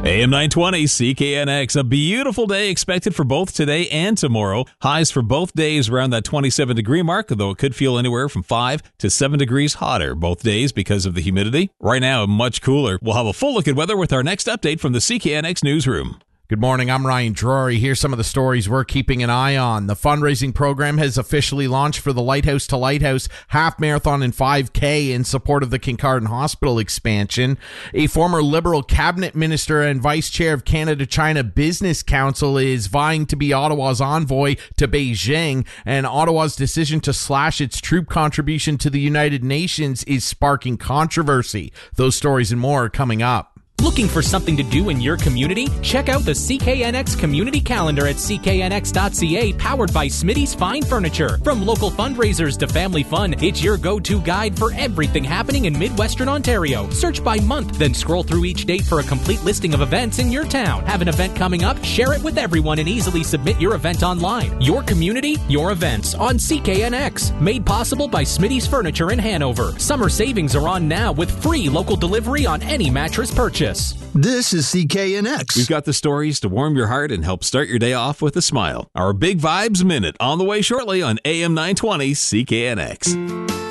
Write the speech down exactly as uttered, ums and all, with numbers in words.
A M nine twenty C K N X. A beautiful day expected for both today and tomorrow. Highs for both days around that twenty-seven degree mark, though it could feel anywhere from five to seven degrees hotter both days because of the humidity. Right now, much cooler. We'll have a full look at weather with our next update from the C K N X newsroom. Good morning, I'm Ryan Drury. Here's some of the stories we're keeping an eye on. The fundraising program has officially launched for the Lighthouse to Lighthouse Half Marathon and five K in support of the Kincardine Hospital expansion. A former Liberal cabinet minister and vice chair of Canada-China Business Council is vying to be Ottawa's envoy to Beijing, and Ottawa's decision to slash its troop contribution to the United Nations is sparking controversy. Those stories and more are coming up. Looking for something to do in your community? Check out the C K N X Community Calendar at c k n x dot c a, powered by Smitty's Fine Furniture. From local fundraisers to family fun, it's your go-to guide for everything happening in Midwestern Ontario. Search by month, then scroll through each date for a complete listing of events in your town. Have an event coming up? Share it with everyone and easily submit your event online. Your community, your events on C K N X. Made possible by Smitty's Furniture in Hanover. Summer savings are on now with free local delivery on any mattress purchase. This is C K N X. We've got the stories to warm your heart and help start your day off with a smile. Our Big Vibes Minute on the way shortly on A M nine twenty C K N X.